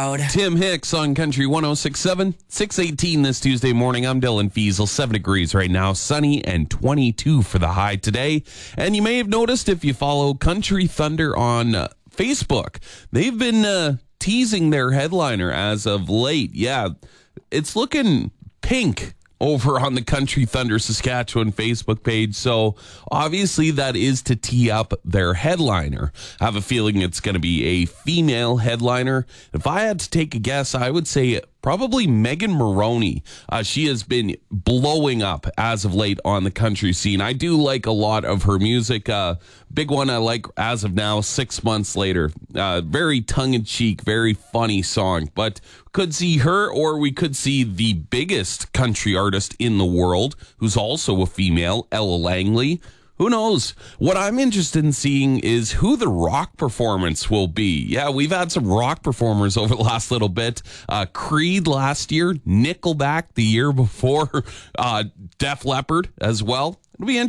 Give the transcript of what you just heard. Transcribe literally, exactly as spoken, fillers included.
crowd. Tim Hicks on Country one oh six point seven, six eighteen this Tuesday morning. I'm Dylan Fiesel, seven degrees right now, sunny and twenty-two for the high today. And you may have noticed if you follow Country Thunder on uh, Facebook, they've been uh, teasing their headliner as of late. Yeah, it's looking pink over on the Country Thunder Saskatchewan Facebook page. So obviously that is to tee up their headliner. I have a feeling it's going to be a female headliner. If I had to take a guess, I would say probably Megan Moroney. Uh, she has been blowing up as of late on the country scene. I do like a lot of her music. Uh, big one I like as of now, Six Months Later. Uh, very tongue-in-cheek, very funny song. But could see her, or we could see the biggest country artist in the world, who's also a female, Ella Langley. Who knows? What I'm interested in seeing is who the rock performance will be. Yeah, we've had some rock performers over the last little bit. Uh, Creed last year, Nickelback the year before, uh, Def Leppard as well. It'll be interesting.